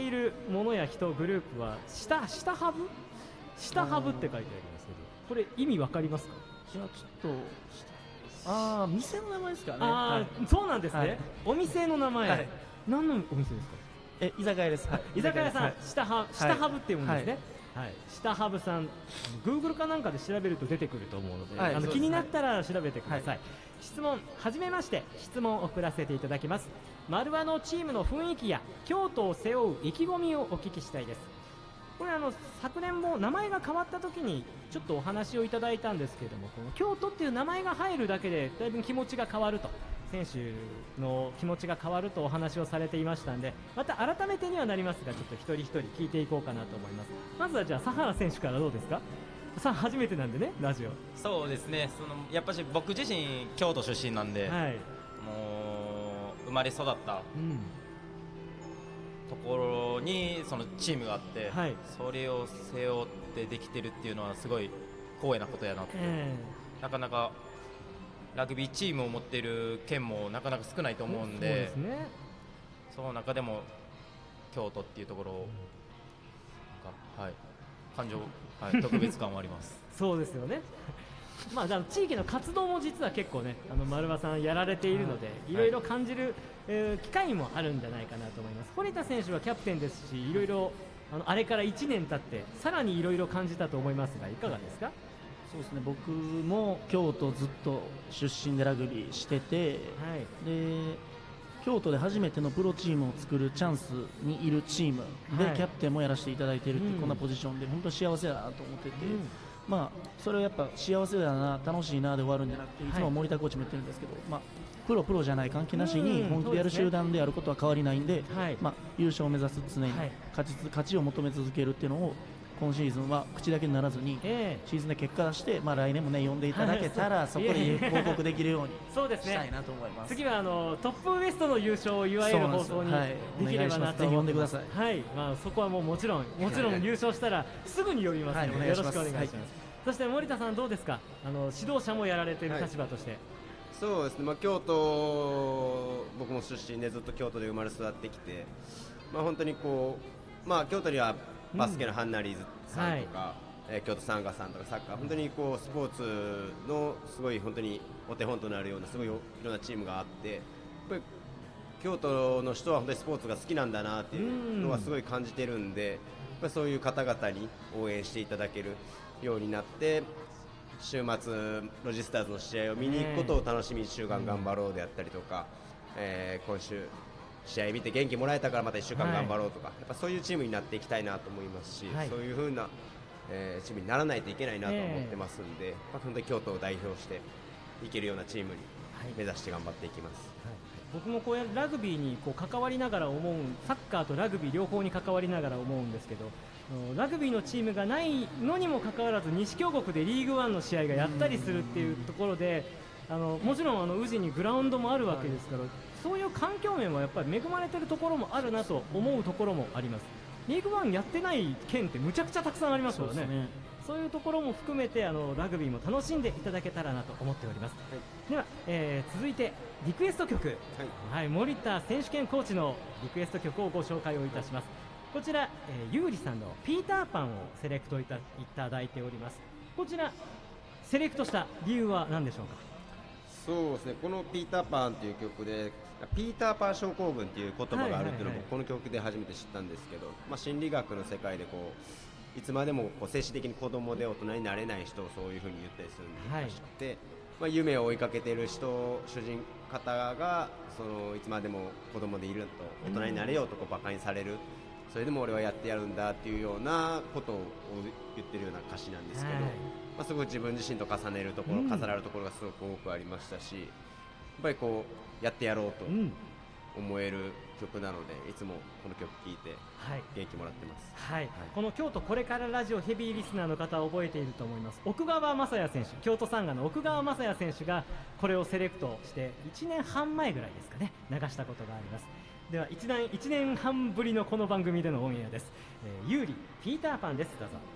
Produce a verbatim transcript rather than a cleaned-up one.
いるものや人グループは下下ハブ下ハブって書いてありますけど、これ意味わかりますか？ いやちょっとああ店の名前ですかね。 あ、 はい、 そうなんですね、はい、お店の名前、はい、何のお店ですか？ え居酒屋です、はい、 居酒屋さん、はい、下ハ下ハブっていうものですね、はいはい、下ハブさん、Google かなんかで調べると出てくると思うので、はい、あの気になったら調べてください、はい、質問、はじめまして、質問を送らせていただきます。丸和のチームの雰囲気や京都を背負う意気込みをお聞きしたいです。これあの昨年も名前が変わった時にちょっとお話をいただいたんですけれども、この京都っていう名前が入るだけでだいぶ気持ちが変わると、選手の気持ちが変わるとお話をされていましたので、また改めてにはなりますがちょっと一人一人聞いていこうかなと思います。まずはじゃあ佐原選手からどうですか？さあ初めてなんでね、ラジオ。 そうですね、そのやっぱり僕自身京都出身なんで、はい、もう生まれ育った、うんところにそのチームがあって、はい、それを背負ってできてるっていうのはすごい光栄なことやなって、えー、なかなかラグビーチームを持っている県もなかなか少ないと思うんで、そうですね、その中でも京都っていうところをなんか、はい、感情、はい、特別感はありますそうですよねまあ、地域の活動も実は結構ね、あの丸和さんやられているので、いろいろ感じる、えー、機会もあるんじゃないかなと思います。堀田選手はキャプテンですし、いろいろ あのあれからいちねん経ってさらにいろいろ感じたと思いますが、いかがですか？ そうですね、僕も京都ずっと出身でラグビーしてて、はい、で京都で初めてのプロチームを作るチャンスにいるチームで、はい、キャプテンもやらせていただいているって、うん、こんなポジションで本当に幸せだなと思ってて、うん、まあ、それはやっぱ幸せだな、楽しいなで終わるんじゃなくて、いつも森田コーチも言ってるんですけど、はい、まあ、プロプロじゃない関係なしに本気でやる集団でやることは変わりないんで、はい、まあ、優勝を目指す、常に勝ち、勝ちを求め続けるっていうのを今シーズンは口だけにならずに、えー、シーズンで結果出して、まあ、来年も、ね、呼んでいただけたら、はい、そこに報告できるようにしたいなと思います。 次はあのトップウエストの優勝を祝える放送にできればなと思ってます。ぜひ呼んでください。はい、まあ、そこはもうもちろんもちろん優勝したらすぐに呼びますので、はい、よろしくお願いします。はい、そして森田さんどうですか？あの指導者もやられている立場として。はい、 そうですね、まあ、京都、僕も出身でずっと京都で生まれ育ってきて、まあ、本当にこう、まあ、京都にはバスケのハンナリーズさんとか、うん、はい、えー、京都サンガさんとかサッカー、本当にこうスポーツのすごい本当にお手本となるようなすごいいろんなチームがあって、やっぱり京都の人は本当にスポーツが好きなんだなっていうのはすごい感じてるんで、やっぱりそういう方々に応援していただけるようになって、週末ロジスターズの試合を見に行くことを楽しみにいっしゅうかん頑張ろうであったりとか、えー、今週試合見て元気もらえたからまたいっしゅうかん頑張ろうとか、はい、やっぱそういうチームになっていきたいなと思いますし、はい、そういう風な、えー、チームにならないといけないなと思ってますんで、えーまあ、本当に京都を代表していけるようなチームに目指して頑張っていきます。はいはい、 僕もこうやラグビーにこう関わりながら思う、サッカーとラグビー両方に関わりながら思うんですけど、ラグビーのチームがないのにもかかわらず西京極でリーグワンの試合がやったりするっていうところで、あのもちろんあの宇治にグラウンドもあるわけですから、はい、そういう環境面はやっぱり恵まれているところもあるなと思うところもあります。リーグワンやってない県ってむちゃくちゃたくさんありますからね。そうですね、そういうところも含めてあのラグビーも楽しんでいただけたらなと思っております。はい、では、えー、続いてリクエスト曲、はいはい、森田選手権コーチのリクエスト曲をご紹介をいたします。こちら、えー、ゆうりさんのピーターパンをセレクトいた、いただいております。こちらセレクトした理由は何でしょうか？ そうですね、このピーターパンという曲でピーターパン症候群という言葉があるというのもこの曲で初めて知ったんですけど、まあ、心理学の世界でこういつまでもこう精神的に子供で大人になれない人をそういうふうに言ったりするらしくて、はい、まあ、夢を追いかけている人、主人方がそのいつまでも子供でいると大人になれようとこうバカにされる、それでも俺はやってやるんだっていうようなことを言ってるような歌詞なんですけど、はい、まあ、すごい自分自身と重ねるところ、うん、重なるところがすごく多くありましたし、やっぱりこうやってやろうと思える曲なので、いつもこの曲聴いて元気もらってます。 はいはいはい、この京都これからラジオヘビーリスナーの方は覚えていると思います。奥川雅也選手、京都サンガの奥川雅也選手がこれをセレクトしていちねんはん前ぐらいですかね、流したことがあります。では 1, 年いちねんはんぶりのこの番組でのオンエアです。えー、有利ピーターパンです。どうぞ。